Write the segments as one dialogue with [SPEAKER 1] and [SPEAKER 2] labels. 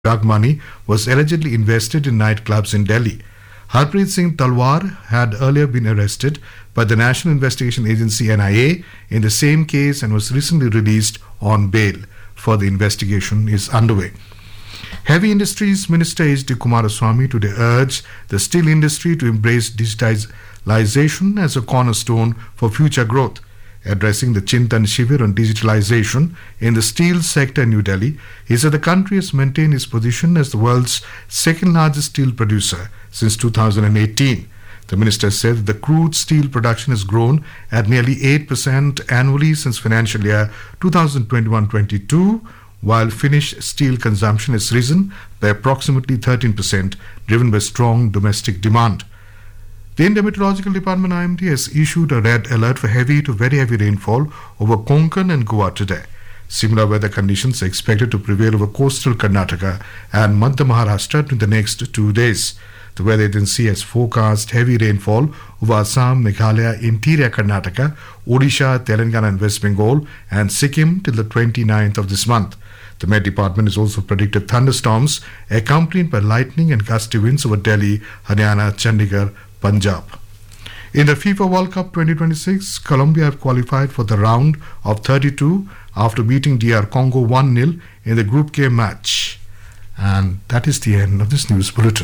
[SPEAKER 1] drug money was allegedly invested in nightclubs in Delhi. Harpreet Singh Talwar had earlier been arrested by the National Investigation Agency (NIA) in the same case and was recently released on bail. Further investigation is underway. Heavy Industries Minister H.D. Kumaraswamy today urged the steel industry to embrace digitalization as a cornerstone for future growth. Addressing the Chintan Shivir on digitalization in the steel sector in New Delhi, he said the country has maintained its position as the world's second largest steel producer since 2018. The minister said that the crude steel production has grown at nearly 8% annually since financial year 2021-22, while finished steel consumption has risen by approximately 13%, driven by strong domestic demand. The Indian Meteorological Department (IMD) has issued a red alert for heavy to very heavy rainfall over Konkan and Goa today. Similar weather conditions are expected to prevail over coastal Karnataka and Madhya Maharashtra in the next 2 days. The weather agency has forecast heavy rainfall over Assam, Meghalaya, interior Karnataka, Odisha, Telangana and West Bengal and Sikkim till the 29th of this month. The Met Department has also predicted thunderstorms accompanied by lightning and gusty winds over Delhi, Haryana, Chandigarh, Punjab. In the FIFA World Cup 2026, Colombia have qualified for the round of 32 after beating DR Congo 1-0 in the Group K match. And that is the end of this news bulletin.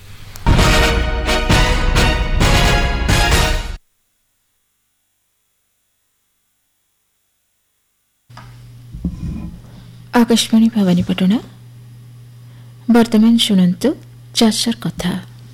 [SPEAKER 2] Akashvani Bhawanipatna वर्तमान शुणन्तु चाषर कथा।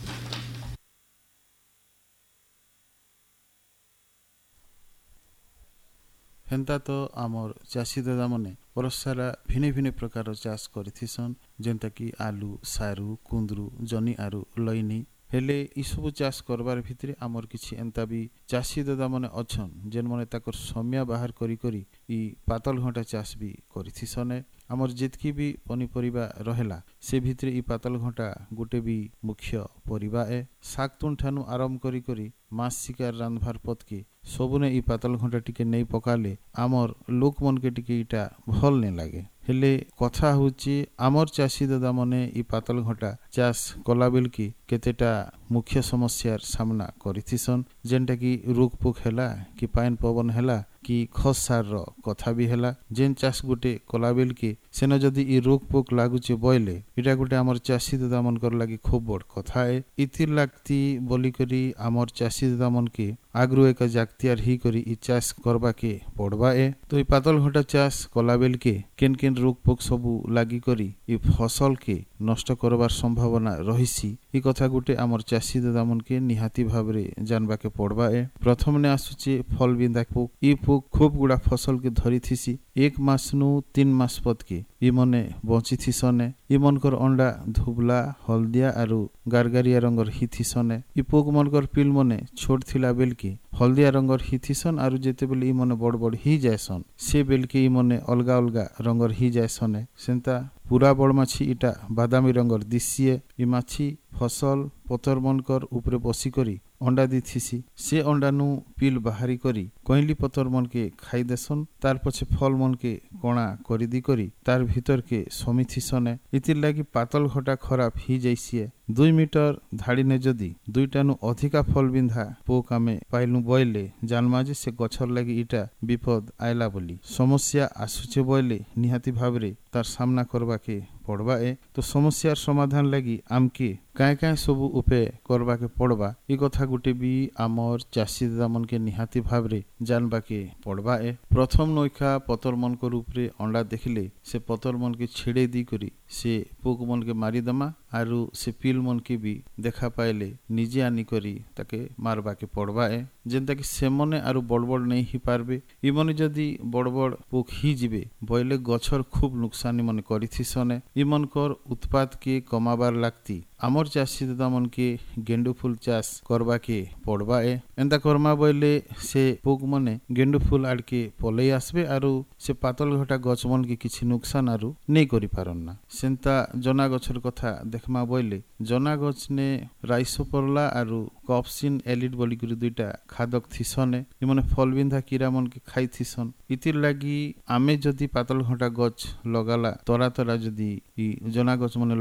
[SPEAKER 3] हेन्ता तो आमर चाषी दादा मने परसारा भिन्न भिन्न प्रकार चाष करिथिसन जेंता कि आलू, सारू, कुंदरू, जनी आरु लईनी हेले ई सब चाष करबार भितरे आमर किछि एंता भी चाषी दादा मने अछन जेन मने ताकर समय बाहर करी करी ई पातल घंटा चाष भी करिथिसने। आमर जेतकी भी पनीपरिबा रहेला से भितरे ई पातल घंटा गोटे भी मुख्य परिबा ए। सागतुन ठानु आरंभ करी करी मास शिकार रांधभार पद के सबुने ई पातल घंटा टिके नहीं पकाले आमर लोक मन के टिके इटा भल नहीं लागे। हेले कथा होची आमर चाषी दादा मने ई पातल घंटा चाष कला बेल की केतेटा मुख्य समस्यार सामना करिथिसन जेनटा कि रोग पोक हेला कि पाइन पवन हेला कि खस सार रो कथा भी हेला। जेन चाष गोटे कला बेल के सेना जदि ई रोग पोक लागुचे बयले इटा गोटे आमर चाषी दादा मन कर लागी खूब बड़ कथा है। इतिर लागती बोली करी आमर चाषी दादा मन के आग्रह एक जागतियार ही करी ई चाष करबा के पड़बा ए। तो ई पातल घंटा चाष कला बेल के केन केन रोग पोक सबू लागी करी ई फसल के नष्ट करबार संभावना रहिसी ई कथा गोटे आमर चाषी दादा मन के निहाती भाबरे जानबा के पड़बा ए। प्रथम ने आसुचे फल बिंदा पोक ई पोक खूब गुड़ा फसल के धरी थिसी 1 मास नु 3 मास पद के ई मने बची थिसने। ई मनकर अंडा धुबला हल्दिया आरु गारगारिया रंगर ही थिसने। ई पोक मनकर पिल मने छोट थिला बेल के हल्दिया रंगर ही थिसन आरु जेते बेले ई मने बड़ बड़ ही जायसन से बेल के ई मने अलगा अलगा रंगर ही जायसने। सेंता पूरा बड़ माछी इटा बादामी रंगर दिसिए। ई माछी फसल पतर मनकर ऊपरे बसी करी अंडा दी थिसी से अंडा नु पिल बाहरी करी कहली पतर मन के खाई देसन तार पछे फल मन के कणा करी दी करी तार भीतर के समी थिसने। इतिर लागी पातल घटा खराब ही जाइसिए। 2 मीटर धाड़ी ने जदि दुईटा नु अधिका फल बिंधा पोक आमे पाइलु बयले जानमा जे से गछर लागी इटा विपद आयला बोली समस्या आसुचे बयले निहाती भाबरे तार सामना करबा के पड़बा ए। तो समस्यार समाधान लगी आमके काय काय सबू उपाय करबा के पड़बा ई कथा गुटे भी आमर चाषी दादा मन के निहाती भाबरे जानबा के पड़बा ए। प्रथम नौखा पतर मन को ऊपरे अंडा देखले से पतर मन के छेड़े दी करी से पोक मन के मारी दमा आरु से पिल मन के भी देखा पाइले निजे आनी करी ताके मारबा के पड़बा ए। जेंता कि से मने आरु बड़ बड़ नहीं ही पारबे ई मने जदि बड़ बड़ पोक ही जिबे बयले गछर खूब नुकसानी मन करिथिसने। ई मनकर उत्पाद के कमाबार लागती आमर चाषी दादा मन के गेंडू फूल चाष करबा के पड़बा ए। एंता करमा बयले से पोक मने गेंडू फूल आड़के पलई आसबे आरु से पातल घटा गछ मन के किछि नुकसान आरु नहीं करि पारन ना सेंता जना गछर कथा देखमा बोइले जना गछ ने राइसोपरला आरु कॉप्सिन एलिड बोली गुरु दुईटा खादक थिसने निमने फल बिंधा कीड़ा मन के खाई थिसन इतिर लागी आमे जदी पातल घंटा गछ लगाला तरा तरा जदी इ जना गछ मन